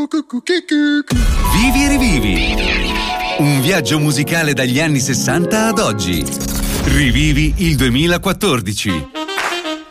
Vivi e rivivi. Un viaggio musicale dagli anni 60 ad oggi. Rivivi il 2014.